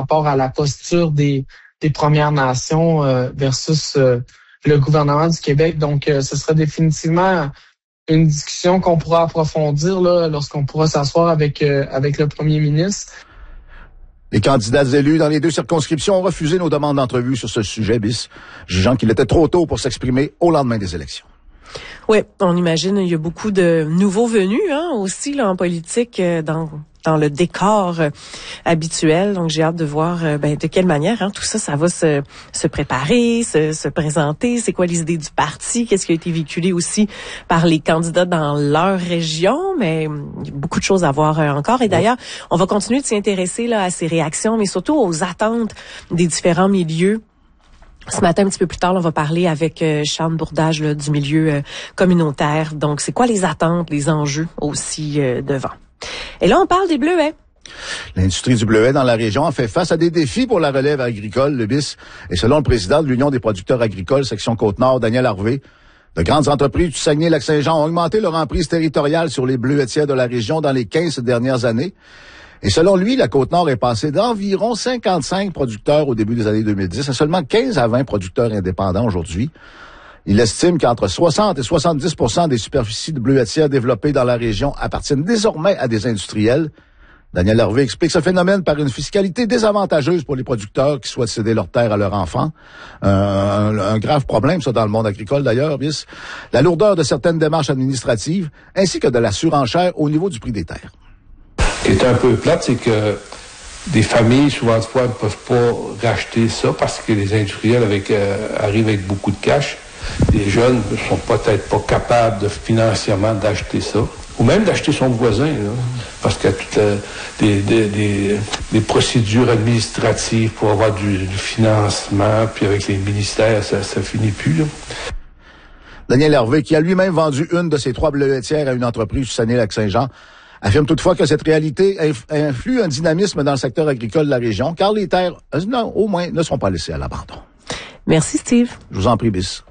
rapport à la posture des Premières Nations versus le gouvernement du Québec. Donc, ce sera définitivement une discussion qu'on pourra approfondir là, lorsqu'on pourra s'asseoir avec le premier ministre. Les candidats élus dans les 2 circonscriptions ont refusé nos demandes d'entrevue sur ce sujet, BIS, jugeant qu'il était trop tôt pour s'exprimer au lendemain des élections. Oui, on imagine, il y a beaucoup de nouveaux venus aussi là, en politique dans le décor habituel. Donc, j'ai hâte de voir de quelle manière tout ça va se préparer, se présenter. C'est quoi les idées du parti? Qu'est-ce qui a été véhiculé aussi par les candidats dans leur région? Mais il y a beaucoup de choses à voir encore. Et d'ailleurs, on va continuer de s'y intéresser là, à ces réactions, mais surtout aux attentes des différents milieux. Ce matin, un petit peu plus tard, on va parler avec Charles Bourdage là, du milieu communautaire. Donc, c'est quoi les attentes, les enjeux aussi devant? Et là, on parle des bleuets. L'industrie du bleuet dans la région a fait face à des défis pour la relève agricole, le BIS. Et selon le président de l'Union des producteurs agricoles, section Côte-Nord, Daniel Harvey, de grandes entreprises du Saguenay-Lac-Saint-Jean ont augmenté leur emprise territoriale sur les bleuetières de la région dans les 15 dernières années. Et selon lui, la Côte-Nord est passée d'environ 55 producteurs au début des années 2010 à seulement 15 à 20 producteurs indépendants aujourd'hui. Il estime qu'entre 60 et 70% des superficies de bleuetières développées dans la région appartiennent désormais à des industriels. Daniel Hervé explique ce phénomène par une fiscalité désavantageuse pour les producteurs qui souhaitent céder leurs terres à leurs enfants. Un grave problème, ça, dans le monde agricole d'ailleurs, bis. La lourdeur de certaines démarches administratives, ainsi que de la surenchère au niveau du prix des terres. Ce qui est un peu plate, c'est que des familles, souvent de fois, ne peuvent pas racheter ça parce que les industriels arrivent avec beaucoup de cash. Les jeunes ne sont peut-être pas capables financièrement d'acheter ça, ou même d'acheter son voisin, là, parce qu'il y a toutes des procédures administratives pour avoir du financement, puis avec les ministères, ça finit plus. Là. Daniel Hervé, qui a lui-même vendu une de ses 3 bleuetières à une entreprise du Saguenay-Lac-Saint-Jean, affirme toutefois que cette réalité influe un dynamisme dans le secteur agricole de la région, car les terres, au moins, ne seront pas laissées à l'abandon. Merci, Steve. Je vous en prie, Bis.